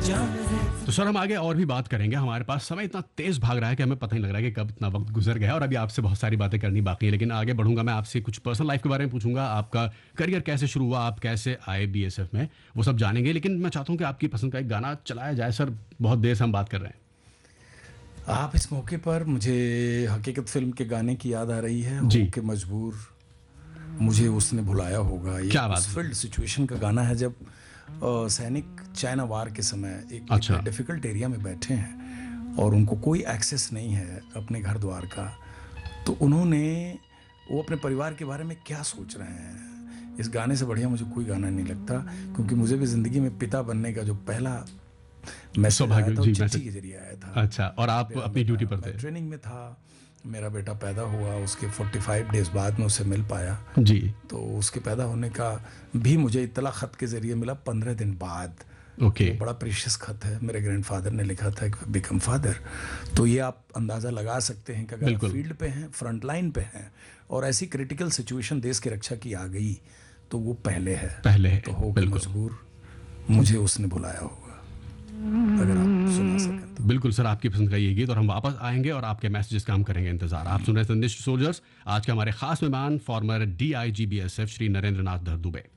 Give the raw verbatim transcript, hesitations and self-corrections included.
तो सर हम आगे और भी बात करेंगे, हमारे पास समय इतना तेज भाग रहा है कि हमें पता नहीं लग रहा है कि कब इतना वक्त गुजर गया, और अभी आपसे बहुत सारी बातें करनी बाकी है। लेकिन आगे बढ़ूंगा, मैं आपसे कुछ पर्सनल लाइफ के बारे में पूछूंगा, आपका करियर कैसे शुरू हुआ, आप कैसे आए बीएसएफ में, वो सब जानेंगे। लेकिन मैं चाहता हूँ कि आपकी पसंद का एक गाना चलाया जाए सर, बहुत देर से हम बात कर रहे हैं। आप इस मौके पर मुझे हकीकत फिल्म के गाने की याद आ रही है, जी। हो के मजबूर मुझे उसने भुलाया होगा। ये क्या बात उस है। फील्ड सिचुएशन का गाना है जब अ, सैनिक चाइना वार के समय एक, अच्छा। एक डिफ़िकल्ट एरिया में बैठे हैं और उनको कोई एक्सेस नहीं है अपने घर द्वार का, तो उन्होंने वो अपने परिवार के बारे में क्या सोच रहे हैं। इस गाने से बढ़िया मुझे कोई गाना नहीं लगता, क्योंकि मुझे भी ज़िंदगी में पिता बनने का जो पहला मैसेज सौभाग्य, आया था वो जी, चिट्ठी मैसेज। के जरिए आया था। अच्छा, और आप मेरा अपनी ड्यूटी बेटा- पर थे। मैं ट्रेनिंग में था, मेरा बेटा पैदा हुआ, उसके पैंतालीस डेज बाद में उसे मिल पाया। जी। तो उसके पैदा होने का भी मुझे इत्तला ख़त के ज़रिए मिला पंद्रह दिन बाद। ओके। वो बड़ा प्रीशियस ख़त है, मेरे ग्रैंडफादर ने लिखा था कि बिकम फादर। तो ये आप अंदाज़ा लगा सकते हैं कि अगर आप बिल्कुल। फील्ड पे हैं, फ्रंट लाइन पे हैं और ऐसी क्रिटिकल सिचुएशन देश की रक्षा की आ गई, तो वो पहले है पहले है, तो हो के बिल्कुल। मजबूर मुझे उसने बुलाया होगा, अगर आप सुना सकें तो। बिल्कुल सर, आपकी पसंद का ये गीत, और हम वापस आएंगे और आपके मैसेजेस का हम करेंगे इंतजार। आप सुन रहे हैं संदेश सोल्जर्स, आज के हमारे खास मेहमान farmer D I G B S F Shri Narendra Nath Dubey.